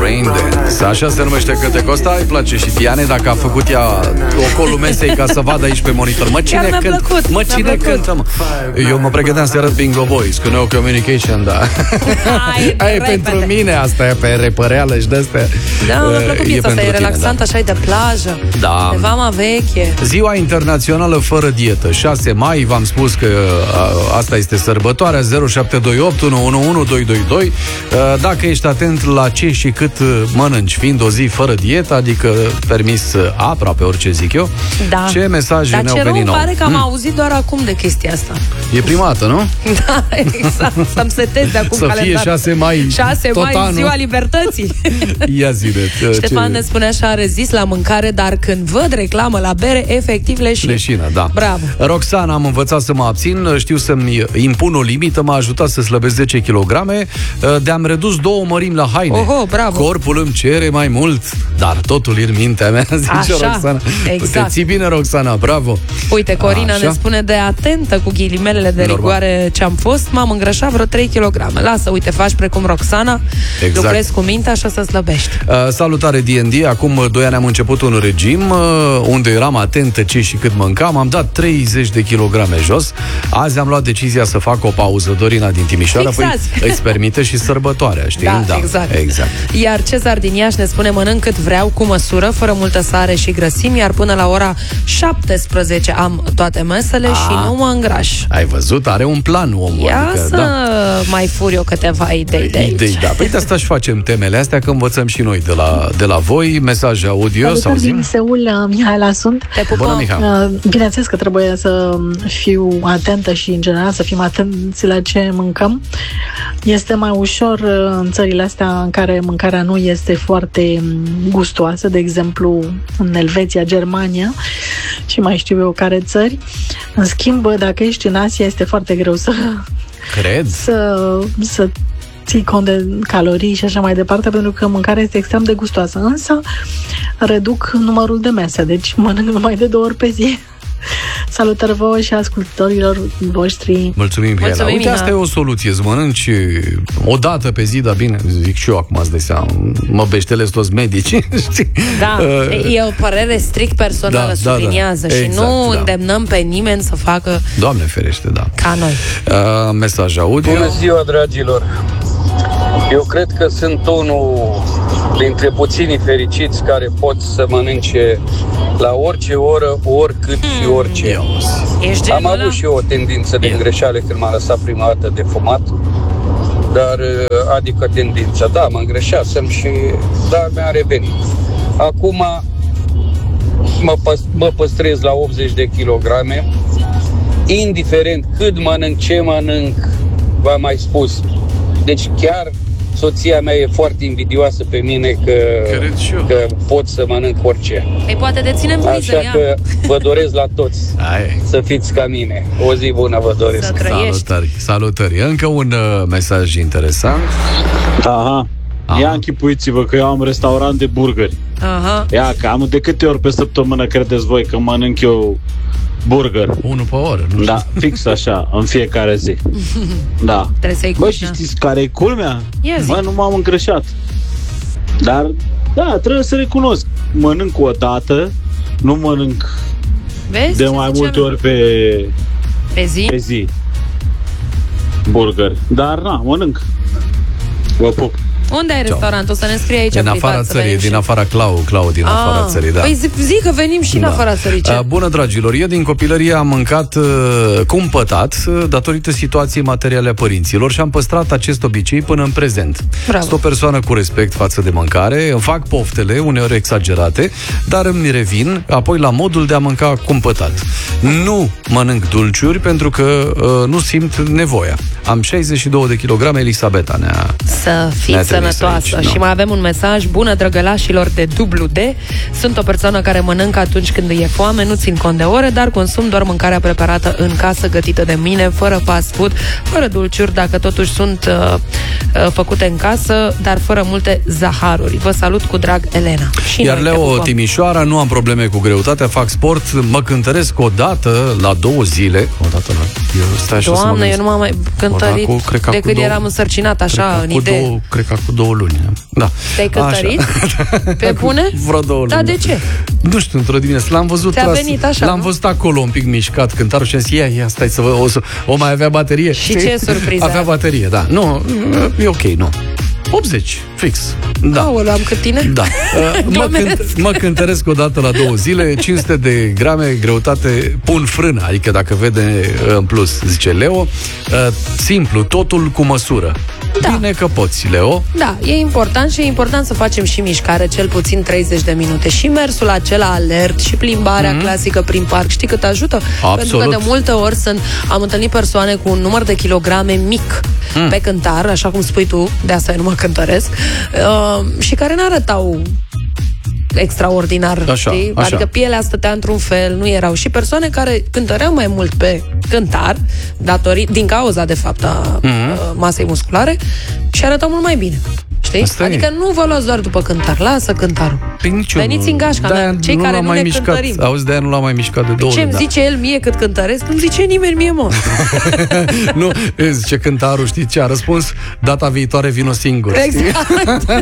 Rain Dance. Așa se numește cântecul ăsta. Îi place și Diane, dacă a făcut ea ocolul mesei ca să vadă aici pe monitor. Mă, cine cântă? Eu mă pregăteam să arăt Bingo Boys cu No Communication, da. Hai, pentru mine asta e pe repăreală și de-astea. Da, mi-a plăcut piesa asta, e relaxant, așa, e de plajă, da. De vama veche. Ziua internațională fără dietă, 6 mai, v-am spus că asta este sărbătoarea, 0728 111222. Dacă ești atent la ce și cât mănânci, fiind o zi fără dietă, adică permis aproape orice, zic eu, da. Ce mesaje ne-au venit nou? Dar ce rău pare că am auzit doar acum de chestia asta. E prima dată, nu? Da, exact, să-mi setez de acum să calendar. Fie 6 mai 6 mai, anul. ziua libertății. Ia zile. Ștefan ne spune așa, rezist la mâncare, dar când văd reclamă la bere, efectiv leșin. Leșină, da. Bravo. Roxana, am învățat să mă abțin, știu să-mi impun o limită, m-a ajutat să slăbesc 10 kg, de-am redus 2 mărimi la haine. Oho, bravo. Corpul îmi cere mai mult, dar totul e în mintea mea, zice așa, Roxana. exact. Te ții bine, Roxana, bravo. Uite, Corina ne spune de atentă cu ghilimelele de rigoare ce am fost, m-am îngrășat vreo 3 kg. Lasă, uite, faci precum Roxana, exact. Lucrezi cu mintea așa să slăbești. Salutare D&D, acum 2 ani am început un regim unde eram atentă ce și cât mâncam, am dat 30 de kilograme jos. Azi am luat decizia să fac o pauză. Dorina din Timișoara, păi îți permite și sărbătoarea, știi? Da, exact. Iar Cezar din Iași ne spune, mănânc cât vreau, cu măsură, fără multă sare și grăsimi, iar până la ora 17 am toate mesele și nu mă îngraș. Ai văzut? Are un plan omul. Ia să mai fur eu câteva idei de aici. Da. Păi de asta și facem temele astea, că învățăm și noi de la voi. Mesaje audio. Salutări din Seul, Mihaela sunt. Te pupăm. Bineînțeles că trebuie să fiu atentă și în general să fim atenți la ce mâncăm. Este mai ușor în țările astea în care mâncarea nu este foarte gustoasă, de exemplu în Elveția, Germania și mai știu eu care țări. În schimb, dacă ești în Asia, este foarte greu să ții cont de calorii și așa mai departe, pentru că mâncarea este extrem de gustoasă. Însă reduc numărul de mese, deci mănânc numai de 2 ori pe zi. Salutări vouă și ascultătorilor voștri. Mulțumim, Mihaela. Uite, asta e o soluție, să mănânci o dată pe zi, dar bine, zic și eu acum, îți dai seama, mă beștelesc toți medici. Da, e o părere strict personală, subliniază, și exact, nu îndemnăm pe nimeni să facă, Doamne ferește, da, ca noi. Mesaj audio. Bună ziua, dragilor! Eu cred că sunt unul dintre puținii fericiți care pot să mănânce la orice oră, oricât și orice. Am avut și eu o tendință de îngreșare când m-am lăsat prima dată de fumat, dar, adică tendința, da, mă îngreșasem și, dar mi-a revenit. Acum mă păstrez la 80 de kilograme, indiferent cât mănânc, ce mănânc, v-am mai spus. Deci chiar soția mea e foarte invidioasă pe mine că pot să mănânc orice. Ei, poate te ținem priză, așa că vă doresc la toți să fiți ca mine. O zi bună vă doresc. Salutări. Încă un mesaj interesant. Ia închipuiți-vă că eu am restaurant de burgeri. Ia, cam de câte ori pe săptămână credeți voi că mănânc eu burger? 1 pe oră, nu știu. Da, fix așa, în fiecare zi. Da. Bă, și știți care e culmea? Bă, nu m-am îngrășat. Dar, da, trebuie să recunosc. Mănânc o dată, nu mănânc de mai multe ori pe zi burger. Dar, na, mănânc. Vă pup. Unde ai restaurantul? Să ne scrie aici din afara țării, din afara Clau din afara țării, da. Păi zic că venim și în afara țării. Bună, dragilor, eu din copilărie am mâncat cumpătat datorită situației materiale a părinților și am păstrat acest obicei până în prezent. Sunt o persoană cu respect față de mâncare, îmi fac poftele, uneori exagerate, dar îmi revin apoi la modul de a mânca cumpătat. Nu mănânc dulciuri pentru că nu simt nevoia. Am 62 de kilograme, Elisabeta Să fiți sănătoasă. Aici, și mai avem un mesaj: bună, drăgălașilor de WD. Sunt o persoană care mănâncă atunci când îi e foame, nu țin cont de ore, dar consum doar mâncarea preparată în casă, gătită de mine, fără fast food, fără dulciuri, dacă totuși sunt făcute în casă, dar fără multe zaharuri. Vă salut cu drag, Elena. Și iar Leo, Timișoara, nu am probleme cu greutatea, fac sport, mă cântăresc o dată la 2 zile. O dată la... Doamne, eu nu m-am mai cântărit de când eram însărcinat, așa, în idee. Cred că cu 2 luni. Da. Te-ai cântărit? Pe bune? Vreo 2 luni. Da, de ce? Nu știu, într-o dimineață. L-am văzut venit așa, l-am văzut acolo un pic mișcat cântarul și am zis, ia, stai să vă... O mai avea baterie. Și ce surpriză? Avea baterie, da. Nu, e ok, nu. 80, fix. Da. Aoleu, am cât tine? Da. Mă cântăresc o dată la 2 zile, 500 de grame greutate, pun frână, adică dacă vede în plus, zice Leo, simplu, totul cu măsură. Da. Bine că poți, Leo. Da, e important și e important să facem și mișcare, cel puțin 30 de minute. Și mersul acela alert și plimbarea clasică prin parc. Știi cât ajută? Absolut. Pentru că de multe ori am întâlnit persoane cu un număr de kilograme mic pe cântar, așa cum spui tu, de asta eu nu mă cântăresc, și care n-arătau extraordinar, știi? Adică pielea stătea într-un fel, nu erau. Și persoane care cântăreau mai mult pe cântar, din cauza, de fapt, a masei musculare, și arătau mult mai bine. Știi? Adică nu vă luați doar după cântar, lasă cântarul. Veniți în gașca mea, cei care nu ne cântărim. Auzi, de-aia nu l-am mai mișcat de 2 ori. Ce-mi zice el mie cât cântăresc? Nu zice nimeni mie, mă. Nu, zice cântarul, știi ce a răspuns? Data viitoare vin o singur. Exact.